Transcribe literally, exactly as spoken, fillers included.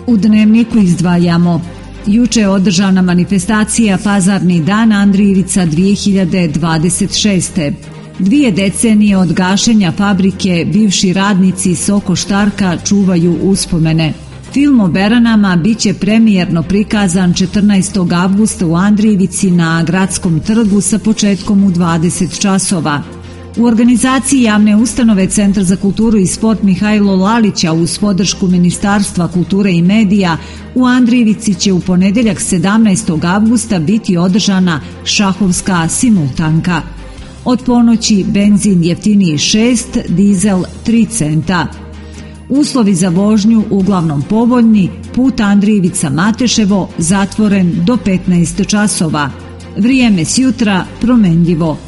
U Dnevniku izdvajamo: juče je održana manifestacija Pazarni dan Andrijevica dvije hiljade dvadeset šeste. Dvije decenije od gašenja fabrike bivši radnici Soko Štarka čuvaju uspomene. Film o Beranama biće premijerno prikazan četrnaestog avgusta u Andrijevici na Gradskom trgu sa početkom u dvadeset časova. U organizaciji javne ustanove Centar za kulturu i sport Mihajlo Lalića uz podršku Ministarstva kulture i medija u Andrijevici će u ponedjeljak sedamnaestog avgusta biti održana šahovska simultanka. Od ponoći benzin jeftiniji šest, dizel tri centa. Uslovi za vožnju uglavnom povoljni, put Andrijevica-Mateševo zatvoren do petnaest časova. Vrijeme sjutra promenljivo.